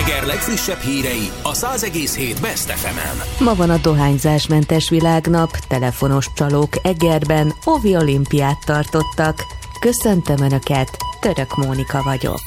Eger legfrissebb hírei a 100,7 Best FM-en. Ma van a dohányzásmentes világnap, telefonos csalók Egerben Ovi olimpiát tartottak. Köszöntöm Önöket, Török Mónika vagyok.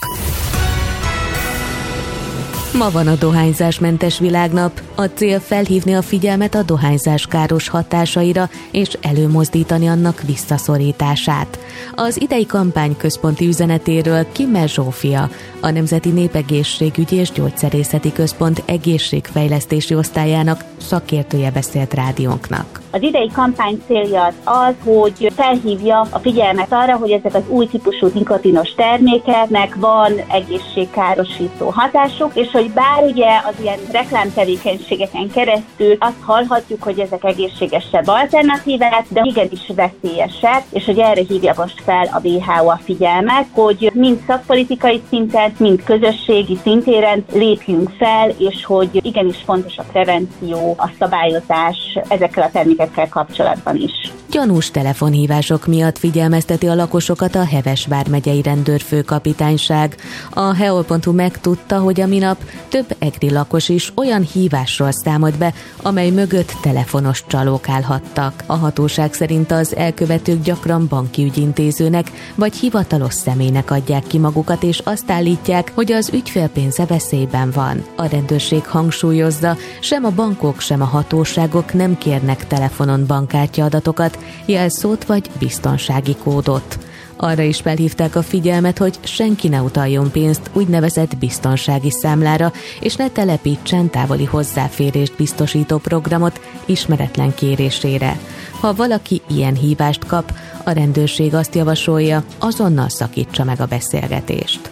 Ma van a dohányzásmentes világnap. A cél felhívni a figyelmet a dohányzás káros hatásaira és előmozdítani annak visszaszorítását. Az idei kampány központi üzenetéről Kimmel Zsófia, a Nemzeti Népegészségügyi és Gyógyszerészeti Központ egészségfejlesztési osztályának szakértője beszélt rádiónknak. Az idei kampány célja az, hogy felhívja a figyelmet arra, hogy ezek az új típusú nikotinos termékeknek van egészségkárosító hatásuk, és hogy bár ugye az ilyen reklámtevékenységeken keresztül azt hallhatjuk, hogy ezek egészségesebb alternatívák, de igenis veszélyesek, és hogy erre hívja most fel a WHO a figyelmet, hogy mind szakpolitikai szinten, mind közösségi szintéren lépjünk fel, és hogy igenis fontos a prevenció, a szabályozás ezekkel a termékekkel kapcsolatban is. Gyanús telefonhívások miatt figyelmezteti a lakosokat a Heves vármegyei rendőrfőkapitányság. A heol.hu megtudta, hogy a minap több egri lakos is olyan hívásról számolt be, amely mögött telefonos csalók állhattak. A hatóság szerint az elkövetők gyakran banki ügyintézőnek vagy hivatalos személynek adják ki magukat, és azt állítják, hogy az ügyfélpénze veszélyben van. A rendőrség hangsúlyozza, sem a bankok, sem a hatóságok nem kérnek telefonon bankkártya adatokat, jelszót vagy biztonsági kódot. Arra is felhívták a figyelmet, hogy senki ne utaljon pénzt úgynevezett biztonsági számlára, és ne telepítsen távoli hozzáférést biztosító programot ismeretlen kérésére. Ha valaki ilyen hívást kap, a rendőrség azt javasolja, azonnal szakítsa meg a beszélgetést.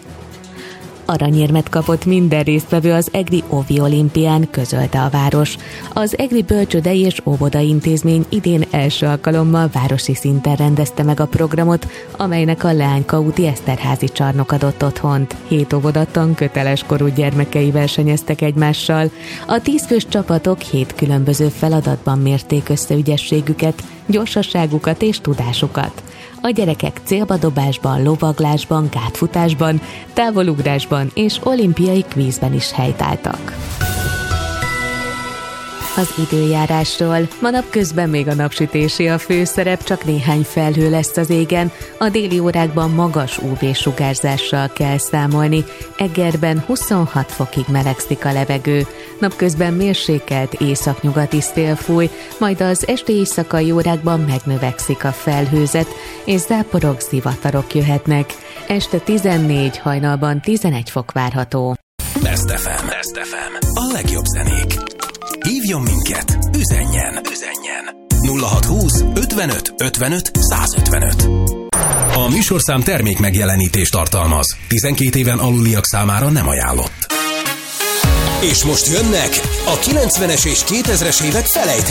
Aranyérmet kapott minden résztvevő az egri Ovi olimpián, közölte a város. Az egri bölcsődei és óvoda intézmény idén első alkalommal városi szinten rendezte meg a programot, amelynek a Leányka úti Eszterházi csarnok adott otthont. 7 óvoda köteles korú gyermekei versenyeztek egymással. A 10 fős csapatok 7 különböző feladatban mérték össze ügyességüket, gyorsaságukat és tudásukat. A gyerekek célbadobásban, lovaglásban, gátfutásban, távolugrásban és olimpiai kvízben is helytálltak. Az időjárásról. Ma napközben még a napsütésé a főszerep, csak néhány felhő lesz az égen. A déli órákban magas UV-sugárzással kell számolni. Egerben 26 fokig melegszik a levegő. Napközben mérsékelt északnyugati szél fúj, majd az esti éjszakai órákban megnövekszik a felhőzet, és záporok, zivatarok jöhetnek. Este 14, hajnalban 11 fok várható. Best FM. Best FM. A legjobb zenék. Hívjon minket, üzenjen 0620 55 55 155. A műsorszám termék megjelenítést tartalmaz. 12 éven aluliak számára nem ajánlott. És most jönnek a 90-es és 2000-es évek felejtők.